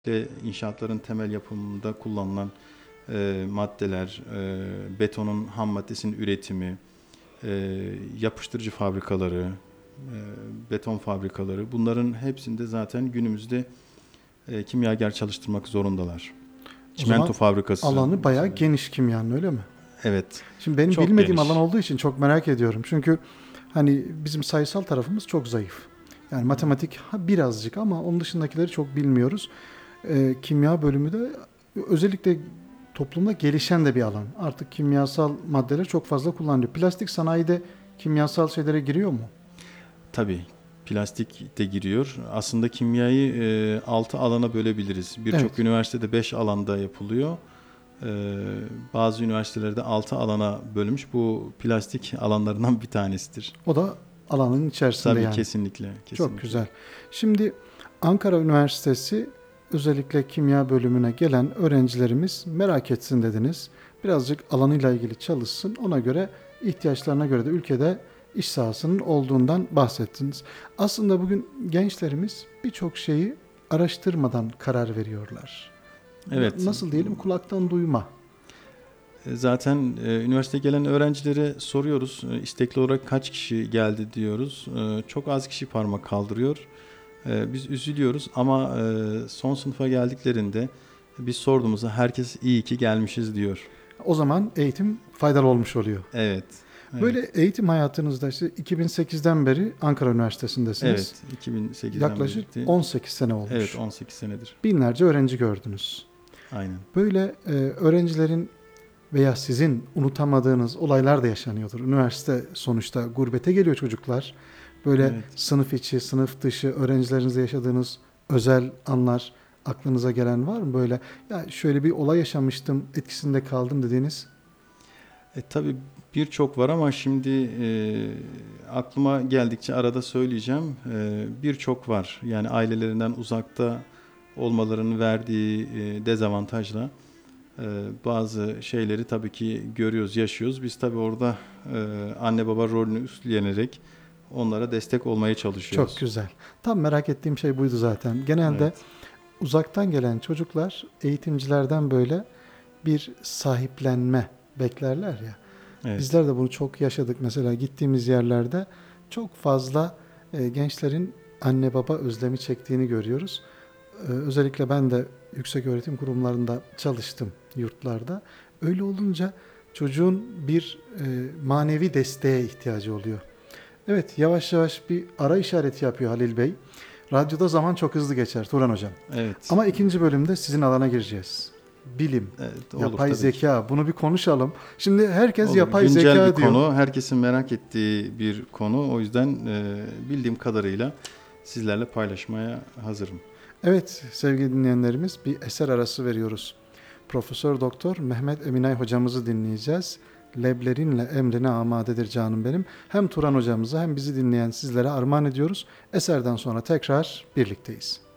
İnşaatların temel yapımında kullanılan maddeler, betonun ham maddesinin üretimi, yapıştırıcı fabrikaları, beton fabrikaları bunların hepsinde zaten günümüzde kimyager çalıştırmak zorundalar. O Çimento zaman fabrikası alanı bayağı mesela. geniş kimyanın, öyle mi? Evet, Şimdi benim çok bilmediğim geniş. alan olduğu için çok merak ediyorum. Çünkü hani bizim sayısal tarafımız çok zayıf. Yani matematik birazcık ama onun dışındakileri çok bilmiyoruz. Kimya bölümü de özellikle toplumda gelişen de bir alan. Artık kimyasal maddeler çok fazla kullanılıyor. Plastik sanayide kimyasal şeylere giriyor mu? Tabii plastik de giriyor. Aslında kimyayı 6 alana bölebiliriz. Birçok Evet. üniversitede 5 alanda yapılıyor. Bazı üniversitelerde 6 alana bölmüş. Bu plastik alanlarından bir tanesidir. O da alanın içerisinde Tabii yani. kesinlikle, Çok kesinlikle. güzel. Şimdi Ankara Üniversitesi özellikle kimya bölümüne gelen öğrencilerimiz merak etsin dediniz. Birazcık alanıyla ilgili çalışsın. Ona göre ihtiyaçlarına göre de ülkede iş sahasının olduğundan bahsettiniz. Aslında bugün gençlerimiz birçok şeyi araştırmadan karar veriyorlar. Evet. Nasıl diyelim, kulaktan duyma. Zaten üniversiteye gelen öğrencilere soruyoruz. İstekli olarak kaç kişi geldi diyoruz. Çok az kişi parmak kaldırıyor. Biz üzülüyoruz ama son sınıfa geldiklerinde biz sorduğumuzda herkes iyi ki gelmişiz diyor. O zaman eğitim faydalı olmuş oluyor. Evet. Evet. Böyle eğitim hayatınızda işte 2008'den beri Ankara Üniversitesi'ndesiniz. Evet. 2008'den Yaklaşık beri. 18 sene Evet, olmuş. 18 senedir. Binlerce öğrenci gördünüz. Aynen. Böyle öğrencilerin veya sizin unutamadığınız olaylar da yaşanıyordur. Üniversite sonuçta gurbete geliyor çocuklar. Böyle Evet. sınıf içi, sınıf dışı öğrencilerinizle yaşadığınız özel anlar aklınıza gelen var mı? Böyle ya şöyle bir olay yaşamıştım, etkisinde kaldım dediğiniz. Tabii birçok var ama şimdi aklıma geldikçe arada söyleyeceğim. Birçok var. Yani ailelerinden uzakta olmalarının verdiği dezavantajla bazı şeyleri tabii ki görüyoruz, yaşıyoruz. Biz tabii orada anne baba rolünü üstlenerek onlara destek olmaya Çok çalışıyoruz. güzel. Tam merak ettiğim şey buydu zaten. Genelde Evet, uzaktan gelen çocuklar eğitimcilerden böyle bir sahiplenme beklerler ya. evet, Bizler de bunu çok yaşadık. Mesela gittiğimiz yerlerde çok fazla gençlerin anne baba özlemi çektiğini görüyoruz. Özellikle ben de yüksek öğretim kurumlarında çalıştım, yurtlarda. Öyle olunca çocuğun bir manevi desteğe ihtiyacı oluyor. Evet, yavaş yavaş bir ara işareti yapıyor Halil Bey. Radyoda zaman çok hızlı geçer Turan Hocam. evet, Ama ikinci bölümde sizin alana gireceğiz. Bilim, evet, olur yapay tabii ki. zeka, bunu bir konuşalım. Şimdi herkes Olur. yapay Güncel bir zeka diyor. konu, herkesin merak ettiği bir konu. O yüzden bildiğim kadarıyla sizlerle paylaşmaya hazırım. Evet sevgili dinleyenlerimiz, bir eser arası veriyoruz. Profesör Doktor Mehmet Eminay hocamızı dinleyeceğiz. Leblerinle emrine amadedir canım benim. Hem Turan hocamıza hem bizi dinleyen sizlere armağan ediyoruz. Eserden sonra tekrar birlikteyiz.